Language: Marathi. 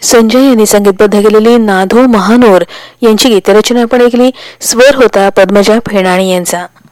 संजय यांनी संगीतबद्ध केलेली नाधो महानोर यांची गीतरचना आपण ऐकली. स्वर होता पद्मजा फेणाणी यांचा.